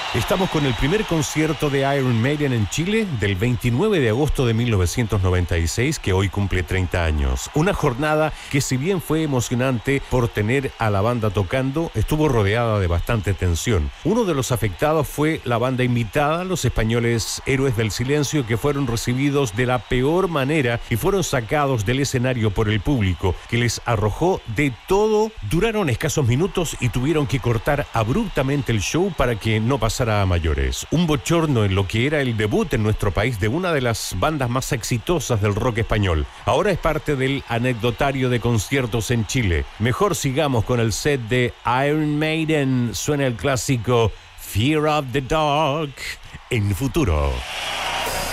Estamos con el primer concierto de Iron Maiden en Chile del 29 de agosto de 1996, que hoy cumple 30 años. Una jornada que, si bien fue emocionante por tener a la banda tocando, estuvo rodeada de bastante tensión. Uno de los afectados fue la banda invitada, los españoles Héroes del Silencio, que fueron recibidos de la peor manera y fueron sacados del escenario por el público, que les arrojó de todo. Duraron escasos minutos y tuvieron que cortar abruptamente el show para que no pasara a mayores. Un bochorno en lo que era el debut en nuestro país de una de las bandas más exitosas del rock español. Ahora es parte del anecdotario de conciertos en Chile. Mejor sigamos con el set de Iron Maiden. Suena el clásico Fear of the Dark en Futuro.